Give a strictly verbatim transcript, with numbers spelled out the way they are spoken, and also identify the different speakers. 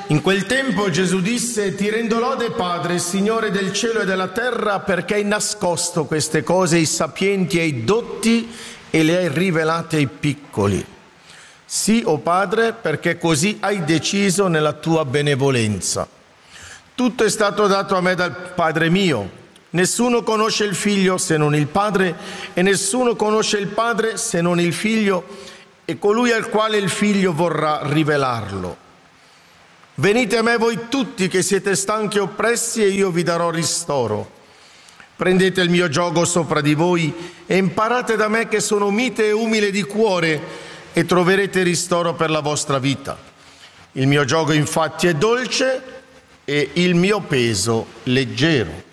Speaker 1: In quel tempo Gesù disse: ti rendo lode, Padre, Signore del cielo e della terra, perché hai nascosto queste cose ai sapienti e ai dotti e le hai rivelate ai piccoli. Sì, o Padre, perché così hai deciso nella tua benevolenza. Tutto è stato dato a me dal Padre mio. Nessuno conosce il Figlio se non il Padre, e nessuno conosce il Padre se non il Figlio e colui al quale il Figlio vorrà rivelarlo. Venite a me voi tutti che siete stanchi e oppressi e io vi darò ristoro. Prendete il mio giogo sopra di voi e imparate da me che sono mite e umile di cuore e troverete ristoro per la vostra vita. Il mio giogo infatti è dolce e il mio peso leggero.